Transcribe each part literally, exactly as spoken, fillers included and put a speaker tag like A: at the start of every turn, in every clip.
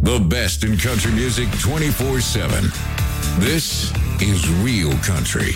A: The best in country music twenty-four seven. This is Real Country.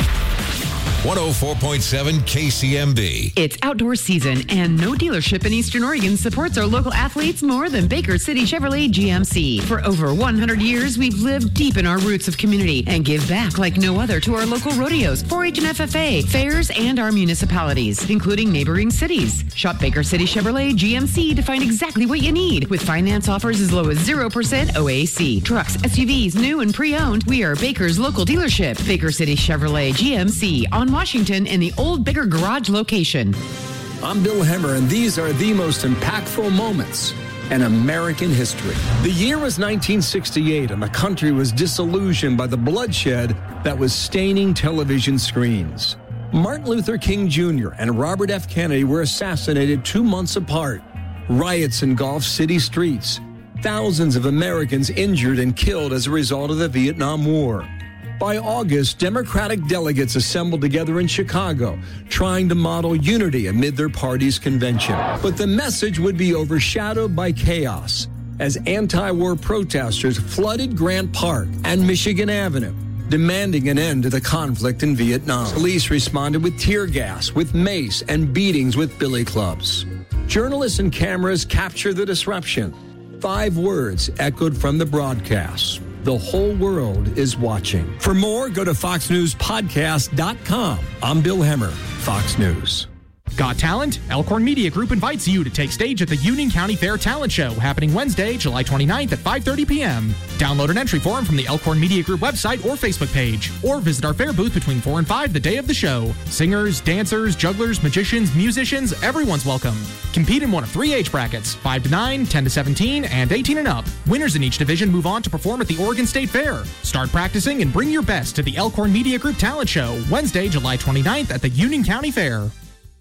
A: one oh four point seven K C M B.
B: It's outdoor season, and no dealership in Eastern Oregon supports our local athletes more than Baker City Chevrolet G M C. For over one hundred years, we've lived deep in our roots of community and give back like no other to our local rodeos, four H and F F A, fairs, and our municipalities, including neighboring cities. Shop Baker City Chevrolet G M C to find exactly what you need, with finance offers as low as zero percent O A C. Trucks, S U Vs, new and pre-owned, we are Baker's local dealership. Baker City Chevrolet G M C on Washington in the Old Baker Garage location.
C: I'm Bill Hemmer, and these are the most impactful moments in American history. The year was nineteen sixty-eight, and the country was disillusioned by the bloodshed that was staining television screens. Martin Luther King Junior and Robert F. Kennedy were assassinated two months apart. Riots engulfed city streets. Thousands of Americans injured and killed as a result of the Vietnam War. By August, Democratic delegates assembled together in Chicago, trying to model unity amid their party's convention. But the message would be overshadowed by chaos as anti-war protesters flooded Grant Park and Michigan Avenue, demanding an end to the conflict in Vietnam. Police responded with tear gas, with mace, and beatings with billy clubs. Journalists and cameras captured the disruption. Five words echoed from the broadcast: the whole world is watching. For more, go to fox news podcast dot com. I'm Bill Hemmer, Fox News.
D: Got talent? Elkhorn Media Group invites you to take stage at the Union County Fair Talent Show, happening Wednesday, July twenty-ninth at five thirty p.m. Download an entry form from the Elkhorn Media Group website or Facebook page, or visit our fair booth between four and five the day of the show. Singers, dancers, jugglers, magicians, musicians, everyone's welcome. Compete in one of three age brackets, five to nine, ten to seventeen, and eighteen and up. Winners in each division move on to perform at the Oregon State Fair. Start practicing and bring your best to the Elkhorn Media Group Talent Show, Wednesday, July twenty-ninth at the Union County Fair.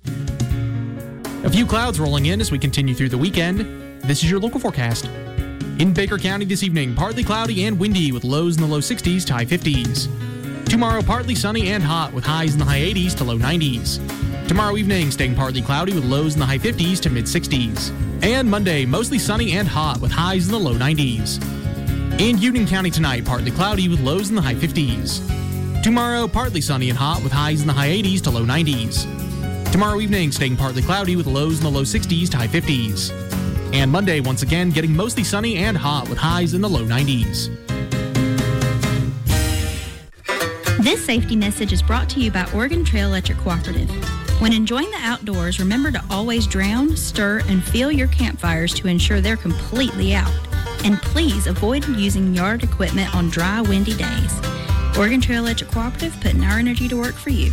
D: A few clouds rolling in as we continue through the weekend. This is your local forecast. In Baker County this evening, partly cloudy and windy with lows in the low sixties to high fifties. Tomorrow, partly sunny and hot with highs in the high eighties to low nineties. Tomorrow evening, staying partly cloudy with lows in the high fifties to mid sixties. And Monday, mostly sunny and hot with highs in the low nineties. In Union County tonight, partly cloudy with lows in the high fifties. Tomorrow, partly sunny and hot with highs in the high eighties to low nineties. Tomorrow evening, staying partly cloudy with lows in the low sixties to high fifties. And Monday, once again, getting mostly sunny and hot with highs in the low nineties.
E: This safety message is brought to you by Oregon Trail Electric Cooperative. When enjoying the outdoors, remember to always drown, stir, and fill your campfires to ensure they're completely out. And please avoid using yard equipment on dry, windy days. Oregon Trail Electric Cooperative, putting our energy to work for you.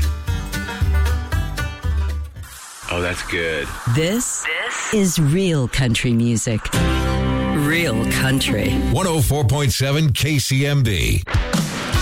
F: Oh, that's good.
G: This, this is real country music. Real country.
A: one oh four point seven K C M B.